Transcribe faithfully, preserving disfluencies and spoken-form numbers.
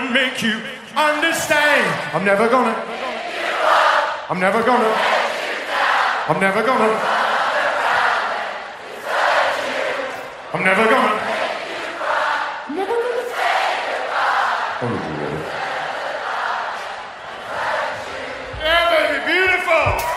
gonna make you understand. I'm never gonna. I'm never gonna. I'm never gonna. I'm never gonna. I'm never gonna. I'm gonna do that. Yeah, baby, beautiful.